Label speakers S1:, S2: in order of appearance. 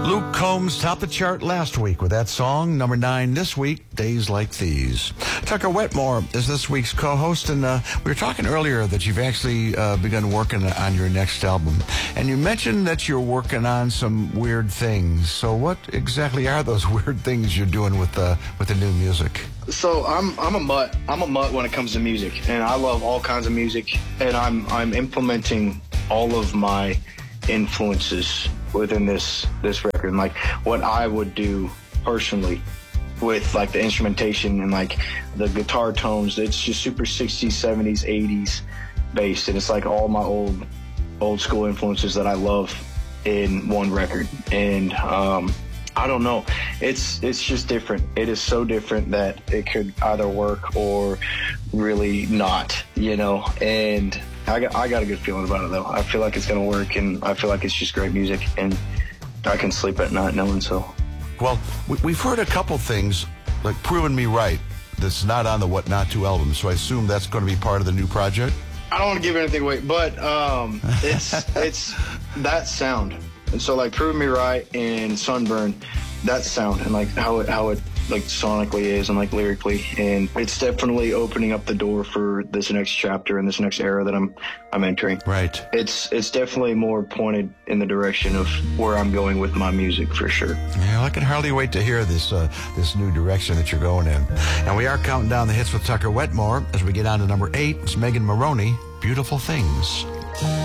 S1: Luke Combs topped the chart last week with that song, number 9 this week, Days Like These. Tucker Wetmore is this week's co-host, and we were talking earlier that you've actually begun working on your next album. And you mentioned that you're working on some weird things. So what exactly are those weird things you're doing with the new music?
S2: So I'm a mutt. I'm a mutt when it comes to music, and I love all kinds of music, and I'm implementing all of my influences within this record, and like what I would do personally with like the instrumentation and like the guitar tones. It's just super 60s, 70s, 80s based, and it's like all my old school influences that I love in one record. And I don't know, it's just different. It is so different that it could either work or really not, you know. And I got a good feeling about it, though. I feel like it's going to work, and I feel like it's just great music, and I can sleep at night knowing so.
S1: Well, we've heard a couple things, like Proving Me Right, that's not on the What Not To album, so I assume that's going to be part of the new project?
S2: I don't want to give anything away, but it's that sound. And so, like, Proving Me Right and Sunburn, that sound, and, like, how it like sonically is and like lyrically, and it's definitely opening up the door for this next chapter and this next era that I'm entering.
S1: Right.
S2: It's definitely more pointed in the direction of where I'm going with my music, for sure.
S1: Yeah, I can hardly wait to hear this new direction that you're going in. And we are counting down the hits with Tucker Wetmore as we get on to number 8. It's Megan Moroney, Beautiful Things.